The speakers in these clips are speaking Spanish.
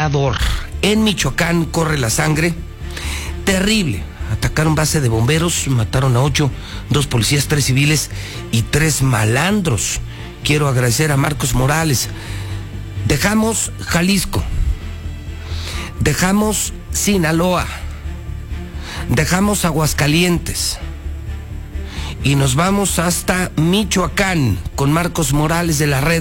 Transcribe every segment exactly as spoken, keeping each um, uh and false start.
aterrador. En Michoacán corre la sangre. Terrible. Atacaron base de bomberos, mataron a ocho, dos policías, tres civiles y tres malandros. Quiero agradecer a Marcos Morales. Dejamos Jalisco. Dejamos Sinaloa. Dejamos Aguascalientes. Y nos vamos hasta Michoacán con Marcos Morales de la red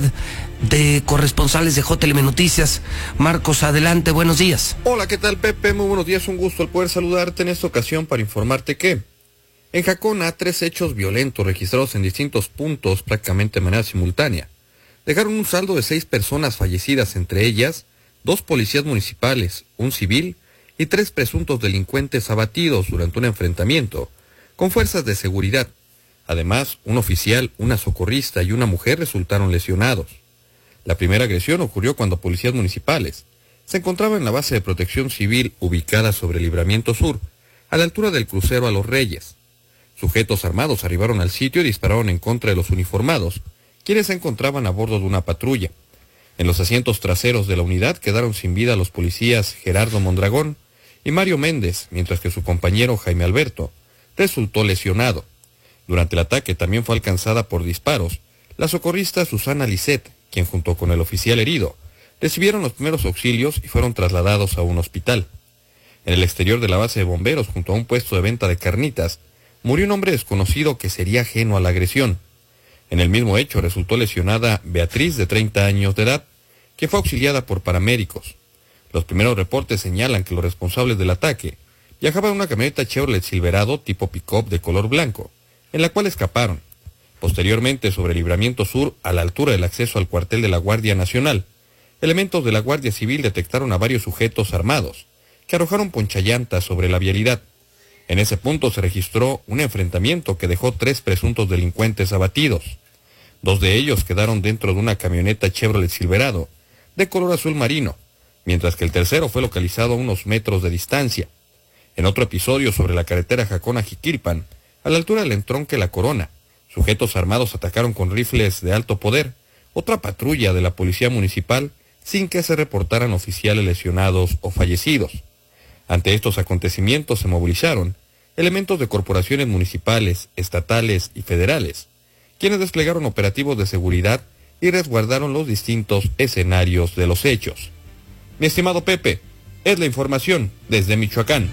de corresponsales de J L M Noticias. Marcos, adelante, buenos días. Hola, ¿qué tal, Pepe? Muy buenos días, un gusto el poder saludarte en esta ocasión para informarte que en Jacona, tres hechos violentos registrados en distintos puntos prácticamente de manera simultánea dejaron un saldo de seis personas fallecidas, entre ellas dos policías municipales, un civil y tres presuntos delincuentes abatidos durante un enfrentamiento con fuerzas de seguridad. Además, un oficial, una socorrista y una mujer resultaron lesionados. La primera agresión ocurrió cuando policías municipales se encontraban en la base de protección civil ubicada sobre Libramiento Sur, a la altura del crucero a Los Reyes. Sujetos armados arribaron al sitio y dispararon en contra de los uniformados, quienes se encontraban a bordo de una patrulla. En los asientos traseros de la unidad quedaron sin vida los policías Gerardo Mondragón y Mario Méndez, mientras que su compañero Jaime Alberto resultó lesionado. Durante el ataque también fue alcanzada por disparos la socorrista Susana Lisset, quien junto con el oficial herido recibieron los primeros auxilios y fueron trasladados a un hospital. En el exterior de la base de bomberos, junto a un puesto de venta de carnitas, murió un hombre desconocido que sería ajeno a la agresión. En el mismo hecho resultó lesionada Beatriz, de treinta años de edad, que fue auxiliada por paramédicos. Los primeros reportes señalan que los responsables del ataque viajaban en una camioneta Chevrolet Silverado tipo pick-up de color blanco, en la cual escaparon. Posteriormente, sobre Libramiento Sur, a la altura del acceso al cuartel de la Guardia Nacional, elementos de la Guardia Civil detectaron a varios sujetos armados que arrojaron ponchallantas sobre la vialidad. En ese punto se registró un enfrentamiento que dejó tres presuntos delincuentes abatidos. Dos de ellos quedaron dentro de una camioneta Chevrolet Silverado de color azul marino, mientras que el tercero fue localizado a unos metros de distancia. En otro episodio sobre la carretera Jacona-Jiquilpan, a la altura del entronque La Corona, sujetos armados atacaron con rifles de alto poder otra patrulla de la policía municipal sin que se reportaran oficiales lesionados o fallecidos. Ante estos acontecimientos se movilizaron elementos de corporaciones municipales, estatales y federales, quienes desplegaron operativos de seguridad y resguardaron los distintos escenarios de los hechos. Mi estimado Pepe, es la información desde Michoacán.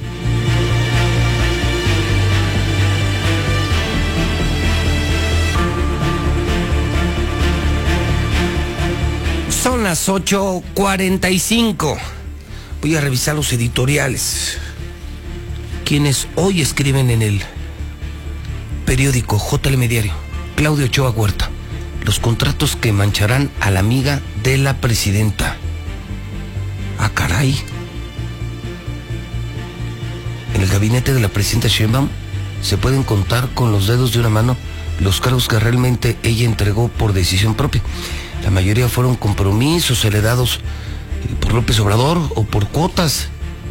Son las ocho cuarenta y cinco. Voy a revisar los editoriales. Quienes hoy escriben en el periódico J L M Diario. Claudio Ochoa Huerta. Los contratos que mancharán a la amiga de la presidenta. Ah, caray. En el gabinete de la presidenta Sheinbaum se pueden contar con los dedos de una mano los cargos que realmente ella entregó por decisión propia. La mayoría fueron compromisos heredados por López Obrador o por cuotas,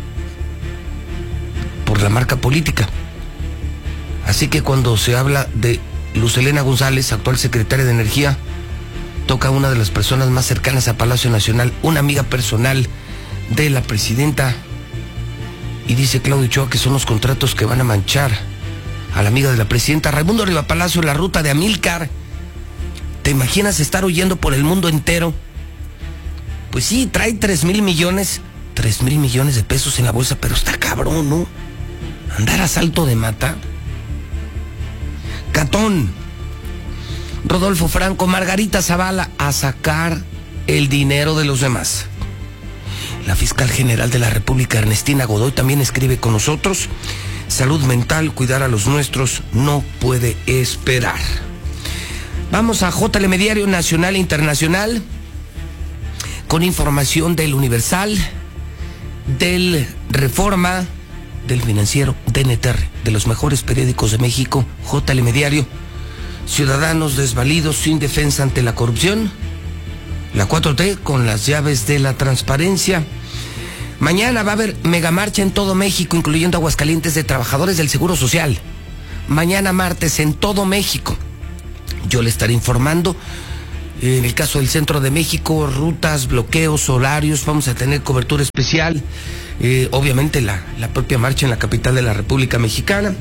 por la marca política. Así que cuando se habla de Luz Helena González, actual secretaria de Energía, toca a una de las personas más cercanas a Palacio Nacional, una amiga personal de la presidenta, y dice Claudio Ochoa que son los contratos que van a manchar a la amiga de la presidenta. Raimundo Rivapalacio, la ruta de Amílcar. ¿Te imaginas estar huyendo por el mundo entero? Pues sí, trae tres mil millones, tres mil millones de pesos en la bolsa, pero está cabrón, ¿no? Andar a salto de mata. Catón, Rodolfo Franco, Margarita Zavala, a sacar el dinero de los demás. La fiscal general de la República, Ernestina Godoy, también escribe con nosotros. Salud mental, cuidar a los nuestros, no puede esperar. Vamos a J L M Diario Nacional e Internacional con información del Universal, del Reforma, del Financiero, de N T R, de los mejores periódicos de México. J L M Diario. Ciudadanos desvalidos sin defensa ante la corrupción. La cuatro T con las llaves de la transparencia. Mañana va a haber megamarcha en todo México, incluyendo Aguascalientes, de trabajadores del Seguro Social. Mañana martes en todo México. Yo le estaré informando En el caso del centro de México, rutas, bloqueos, horarios, vamos a tener cobertura especial. Eh, obviamente la, la propia marcha en la capital de la República Mexicana.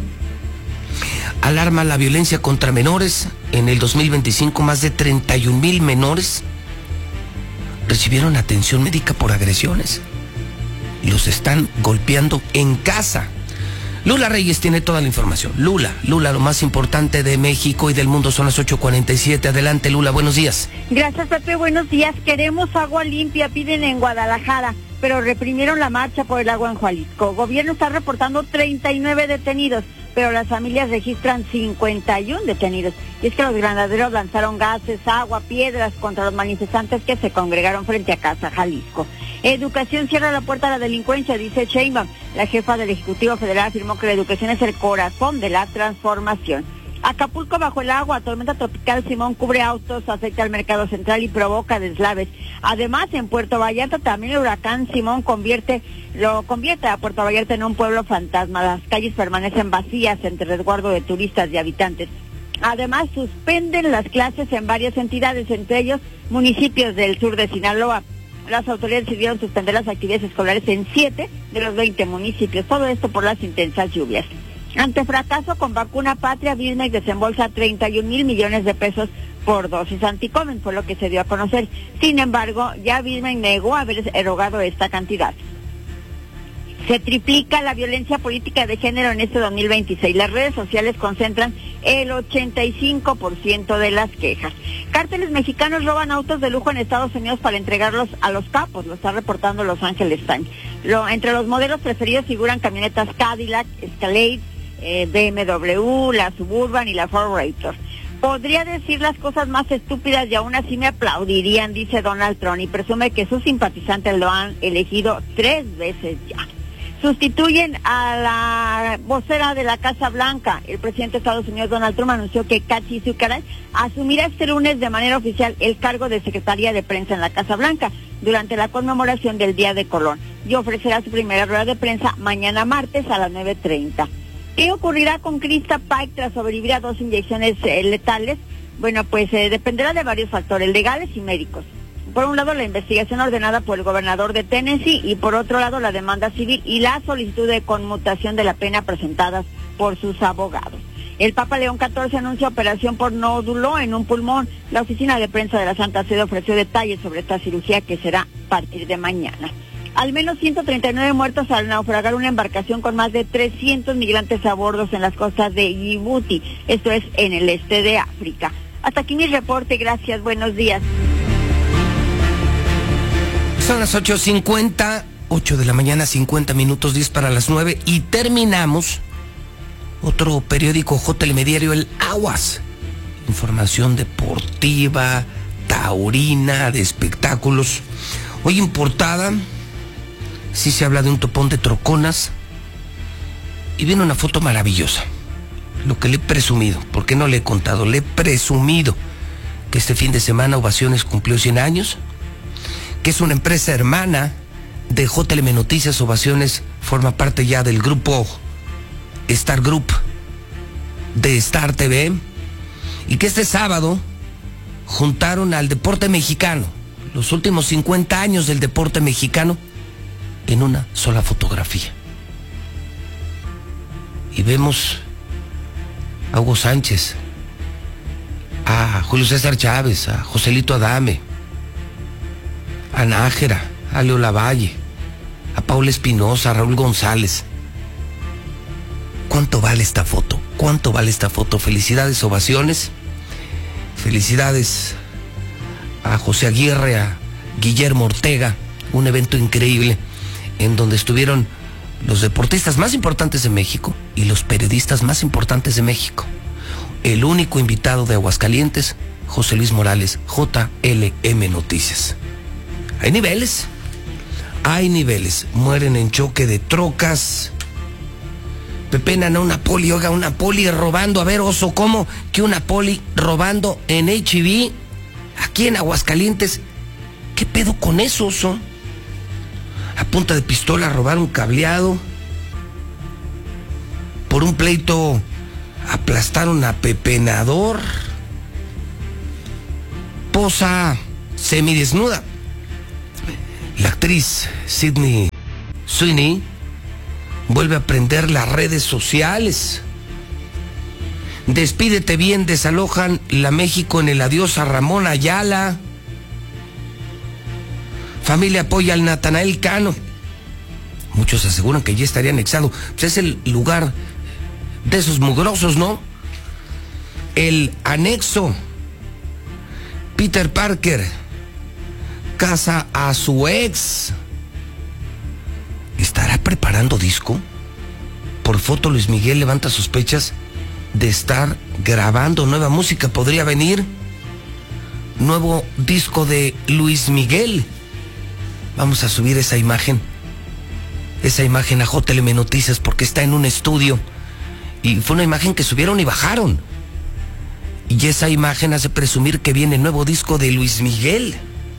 Alarma la violencia contra menores. En el dos mil veinticinco, más de treinta y un mil menores recibieron atención médica por agresiones. Los están golpeando en casa. Lula Reyes tiene toda la información. Lula, Lula, lo más importante de México y del mundo, son las ocho cuarenta y siete. Adelante, Lula, buenos días. Gracias, Pepe, buenos días. Queremos agua limpia, piden en Guadalajara, pero reprimieron la marcha por el agua en Jalisco. Gobierno está reportando treinta y nueve detenidos, pero las familias registran cincuenta y uno detenidos. Y es que los granaderos lanzaron gases, agua, piedras contra los manifestantes que se congregaron frente a Casa Jalisco. Educación cierra la puerta a la delincuencia, dice Sheinbaum. La jefa del Ejecutivo Federal afirmó que la educación es el corazón de la transformación. Acapulco bajo el agua, tormenta tropical Simón cubre autos, afecta al mercado central y provoca deslaves. Además, en Puerto Vallarta también el huracán Simón convierte, lo convierte a Puerto Vallarta en un pueblo fantasma. Las calles permanecen vacías entre resguardo de turistas y habitantes. Además, suspenden las clases en varias entidades, entre ellos municipios del sur de Sinaloa. Las autoridades decidieron suspender las actividades escolares en siete de los veinte municipios, todo esto por las intensas lluvias. Ante fracaso con vacuna patria, Bismarck desembolsa treinta y un mil millones de pesos por dosis anticomen, fue lo que se dio a conocer. Sin embargo, ya Bismarck negó haber erogado esta cantidad. Se triplica la violencia política de género en este dos mil veintiséis. Las redes sociales concentran el ochenta y cinco por ciento de las quejas. Cárteles mexicanos roban autos de lujo en Estados Unidos para entregarlos a los capos, lo está reportando Los Angeles Times. Lo, entre los modelos preferidos figuran camionetas Cadillac, Escalade, eh, B M W, la Suburban y la Ford Raptor. Podría decir las cosas más estúpidas y aún así me aplaudirían, dice Donald Trump, y presume que sus simpatizantes lo han elegido tres veces ya. Sustituyen a la vocera de la Casa Blanca. El presidente de Estados Unidos, Donald Trump, anunció que Kathy Zuckerman asumirá este lunes de manera oficial el cargo de secretaria de prensa en la Casa Blanca durante la conmemoración del Día de Colón y ofrecerá su primera rueda de prensa mañana martes a las nueve treinta. ¿Qué ocurrirá con Krista Pike tras sobrevivir a dos inyecciones eh, letales? Bueno, pues eh, dependerá de varios factores legales y médicos. Por un lado, la investigación ordenada por el gobernador de Tennessee y por otro lado, la demanda civil y la solicitud de conmutación de la pena presentadas por sus abogados. El Papa León catorce anunció operación por nódulo en un pulmón. La oficina de prensa de la Santa Sede ofreció detalles sobre esta cirugía que será a partir de mañana. Al menos ciento treinta y nueve muertos al naufragar una embarcación con más de trescientos migrantes a bordo en las costas de Djibouti, esto es en el este de África. Hasta aquí mi reporte, gracias, buenos días. Son las ocho cincuenta, ocho de la mañana, cincuenta minutos, diez para las nueve, y terminamos otro periódico J L M Diario, el Aguas. Información deportiva, taurina, de espectáculos. Hoy en portada, sí se habla de un topón de troconas, y viene una foto maravillosa. Lo que le he presumido, porque no le he contado, le he presumido que este fin de semana Ovaciones cumplió cien años, que es una empresa hermana de J L M Noticias. Ovaciones forma parte ya del grupo Star Group de Star T V, y que este sábado juntaron al deporte mexicano, los últimos cincuenta años del deporte mexicano, en una sola fotografía. Y vemos a Hugo Sánchez, a Julio César Chávez, a Joselito Adame, a Nájera, a Leo Lavalle, a Paula Espinosa, a Raúl González. ¿Cuánto vale esta foto? ¿Cuánto vale esta foto? Felicidades, Ovaciones. Felicidades a José Aguirre, a Guillermo Ortega. Un evento increíble en donde estuvieron los deportistas más importantes de México y los periodistas más importantes de México. El único invitado de Aguascalientes, José Luis Morales, J L M Noticias. Hay niveles, hay niveles. Mueren en choque de trocas. Pepenan a una poli, oiga, una poli robando. A ver, oso, ¿cómo que una poli robando en H E B aquí en Aguascalientes? ¿Qué pedo con eso, oso? A punta de pistola robaron cableado. Por un pleito aplastaron a pepenador. posa semidesnuda. La actriz Sydney Sweeney vuelve a prender las redes sociales. Despídete bien, desalojan la México en el adiós a Ramón Ayala. Familia apoya al Natanael Cano. Muchos aseguran que ya estaría anexado. Pues es el lugar de esos mugrosos, ¿no? El anexo. Peter Parker casa a su ex. ¿Estará preparando disco? Por foto, Luis Miguel levanta sospechas de estar grabando nueva música. Podría venir nuevo disco de Luis Miguel. Vamos a subir esa imagen. Esa imagen a J L M Noticias porque está en un estudio. Y fue una imagen que subieron y bajaron. Y esa imagen hace presumir que viene nuevo disco de Luis Miguel.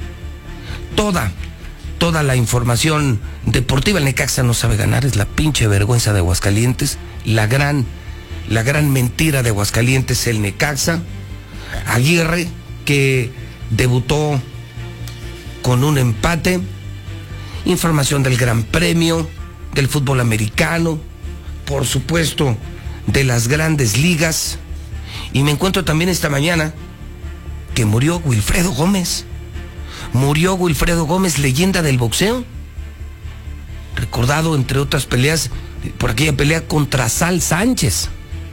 Toda, toda la información deportiva. El Necaxa no sabe ganar, es la pinche vergüenza de Aguascalientes. La gran, la gran mentira de Aguascalientes, el Necaxa. Aguirre, que debutó con un empate. Información del Gran Premio, del fútbol americano, por supuesto, de las grandes ligas. Y me encuentro también esta mañana que murió Wilfredo Gómez. Murió Wilfredo Gómez, leyenda del boxeo. Recordado, entre otras peleas, por aquella pelea contra Sal Sánchez,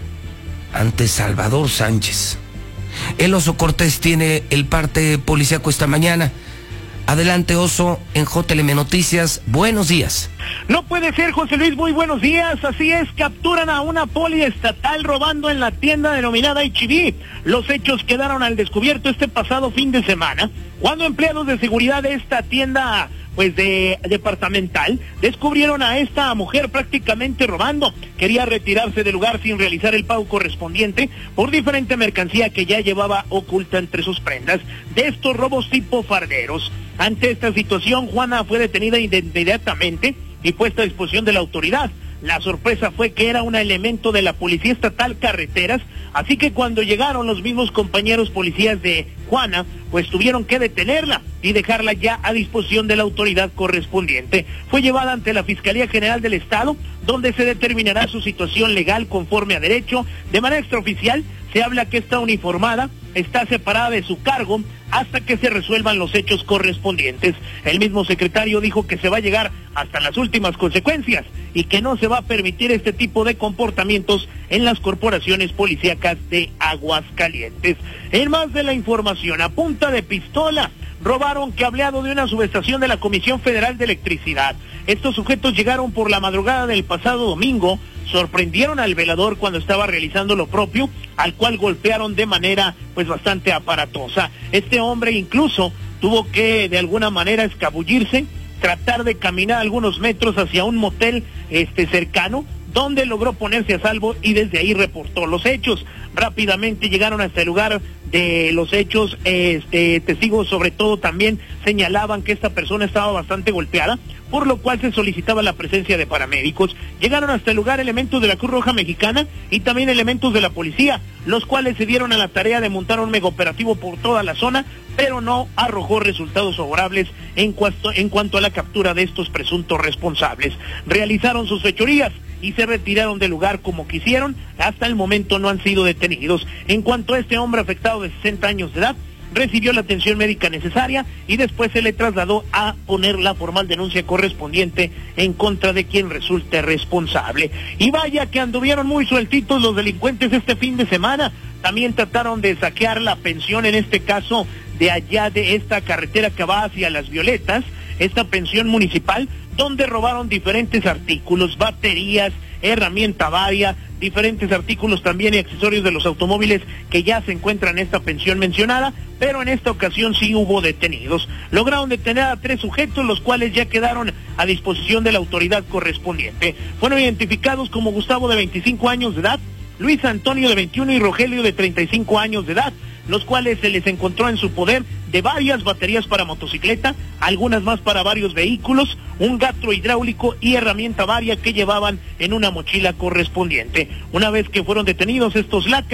ante Salvador Sánchez. El Oso Cortés tiene el parte policíaco esta mañana. Adelante, Oso, en J L M Noticias. Buenos días. No puede ser, José Luis, muy buenos días. Así es, capturan a una poliestatal robando en la tienda denominada H E B. Los hechos quedaron al descubierto este pasado fin de semana, cuando empleados de seguridad de esta tienda, pues de departamental, descubrieron a esta mujer prácticamente robando. Quería retirarse del lugar sin realizar el pago correspondiente por diferente mercancía que ya llevaba oculta entre sus prendas de estos robos tipo farderos. Ante esta situación, Juana fue detenida inmediatamente y puesta a disposición de la autoridad. La sorpresa fue que era un elemento de la Policía Estatal Carreteras, así que cuando llegaron los mismos compañeros policías de Juana, pues tuvieron que detenerla y dejarla ya a disposición de la autoridad correspondiente. Fue llevada ante la Fiscalía General del Estado, donde se determinará su situación legal conforme a derecho. De manera extraoficial, se habla que está uniformada, está separada de su cargo hasta que se resuelvan los hechos correspondientes. El mismo secretario dijo que se va a llegar hasta las últimas consecuencias y que no se va a permitir este tipo de comportamientos en las corporaciones policíacas de Aguascalientes. En más de la información, a punta de pistola, robaron cableado de una subestación de la Comisión Federal de Electricidad. Estos sujetos llegaron por la madrugada del pasado domingo, sorprendieron al velador cuando estaba realizando lo propio, al cual golpearon de manera pues bastante aparatosa. Este hombre incluso tuvo que de alguna manera escabullirse, tratar de caminar algunos metros hacia un motel este cercano, donde logró ponerse a salvo y desde ahí reportó los hechos. Rápidamente llegaron hasta el lugar de los hechos, este, testigos sobre todo también señalaban que esta persona estaba bastante golpeada, por lo cual se solicitaba la presencia de paramédicos. Llegaron hasta el lugar elementos de la Cruz Roja Mexicana y también elementos de la policía, los cuales se dieron a la tarea de montar un megaoperativo por toda la zona, pero no arrojó resultados favorables en cuanto, en cuanto a la captura de estos presuntos responsables. Realizaron sus fechorías y se retiraron del lugar como quisieron. Hasta el momento no han sido detenidos. En cuanto a este hombre afectado de sesenta años de edad, recibió la atención médica necesaria y después se le trasladó a poner la formal denuncia correspondiente en contra de quien resulte responsable. Y vaya que anduvieron muy sueltitos los delincuentes este fin de semana. También trataron de saquear la pensión, en este caso de allá de esta carretera que va hacia Las Violetas, esta pensión municipal, donde robaron diferentes artículos, baterías, herramienta varia, diferentes artículos también y accesorios de los automóviles que ya se encuentran en esta pensión mencionada, pero en esta ocasión sí hubo detenidos. Lograron detener a tres sujetos, los cuales ya quedaron a disposición de la autoridad correspondiente. Fueron identificados como Gustavo, de veinticinco años de edad, Luis Antonio, de veintiuno, y Rogelio, de treinta y cinco años de edad, los cuales se les encontró en su poder de varias baterías para motocicleta, algunas más para varios vehículos, un gatro hidráulico y herramienta varia que llevaban en una mochila correspondiente. Una vez que fueron detenidos estos lacras,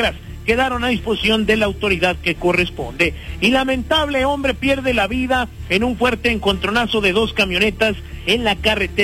quedaron a disposición de la autoridad que corresponde. Y lamentable hombre pierde la vida en un fuerte encontronazo de dos camionetas en la carretera